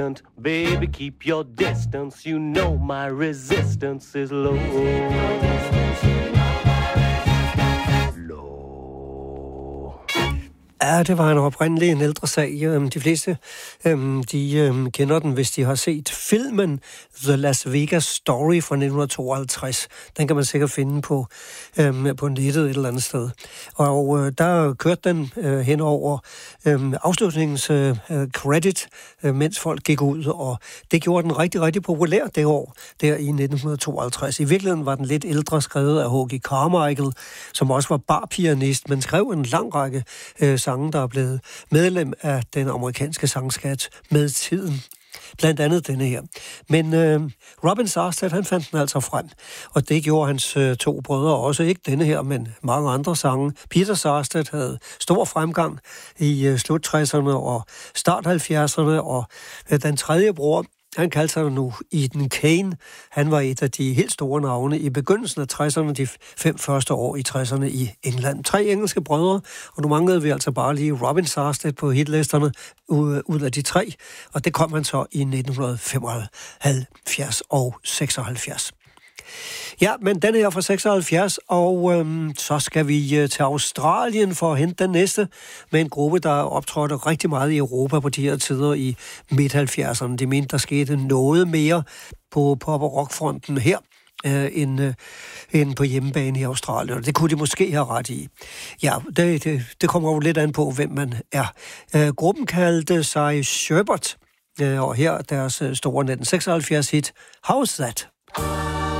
Baby, keep your distance. You know my resistance is low. Ja, det var en oprindelig en ældre sag. De fleste de kender den, hvis de har set filmen The Las Vegas Story fra 1952. Den kan man sikkert finde på nettet et eller andet sted. Og der kørte den hen over afslutningens credit, mens folk gik ud, og det gjorde den rigtig, rigtig populær det år, der i 1952. I virkeligheden var den lidt ældre, skrevet af H.G. Carmichael, som også var barpianist, men skrev en lang række sange, der er blevet medlem af den amerikanske sangskat med tiden. Blandt andet denne her. Men Robin Sarstedt, han fandt den altså frem, og det gjorde hans to brødre også. Ikke denne her, men mange andre sange. Peter Sarstedt havde stor fremgang i slut 60'erne og start 70'erne, og den tredje bror, han kaldte sig nu Eden Kane. Han var et af de helt store navne i begyndelsen af 60'erne, de 5 første år i 60'erne i England. 3 engelske brødre, og nu manglede vi altså bare lige Robin Sarstedt på hitlisterne ud af de 3, og det kom han så i 1975 og 76. Ja, men den er fra 76, og så skal vi til Australien for at hente den næste med en gruppe, der optrådte rigtig meget i Europa på de her tider i midt-70'erne. De mente, der skete noget mere på pop- og rockfronten her, end på hjemmebane i Australien, og det kunne de måske have ret i. Ja, det kommer jo lidt an på, hvem man er. Gruppen kaldte sig Sherbert, og her deres store 1976 hit, How's That?